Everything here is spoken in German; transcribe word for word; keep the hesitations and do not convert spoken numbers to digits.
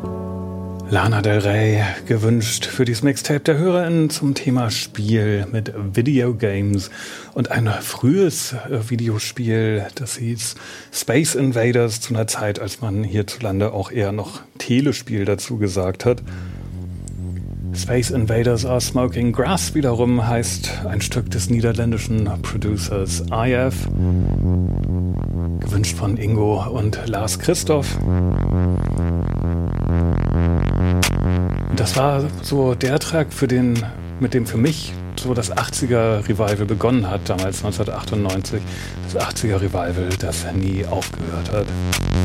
Lana Del Rey, gewünscht für dieses Mixtape der HörerInnen zum Thema Spiel mit Videogames und ein frühes äh, Videospiel, das hieß Space Invaders, zu einer Zeit, als man hierzulande auch eher noch Telespiel dazu gesagt hat. Space Invaders Are Smoking Grass wiederum heißt ein Stück des niederländischen Producers I F, gewünscht von Ingo und Lars Christoph. Das war so der Track, für den, mit dem für mich so das achtziger-Revival begonnen hat, damals neunzehnhundertachtundneunzig. Das achtziger-Revival, das nie aufgehört hat.